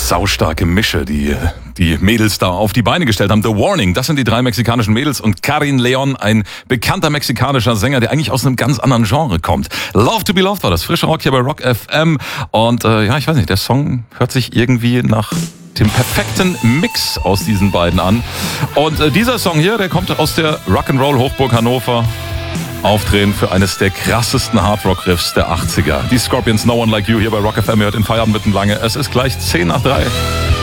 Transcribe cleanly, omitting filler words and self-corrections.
saustarke Mische, die Mädels da auf die Beine gestellt haben. The Warning, das sind die 3 mexikanischen Mädels und Karin Leon, ein bekannter mexikanischer Sänger, der eigentlich aus einem ganz anderen Genre kommt. Love to be Loved war das, frische Rock hier bei Rock FM. Und ich weiß nicht, der Song hört sich irgendwie nach dem perfekten Mix aus diesen beiden an. Und dieser Song hier, der kommt aus der Rock'n'Roll Hochburg Hannover. Aufdrehen für eines der krassesten Hardrock-Riffs der 80er. Die Scorpions, No One Like You hier bei Rock FM. Ihr hört in Feierabend mitten lange. Es ist gleich 10 nach 3.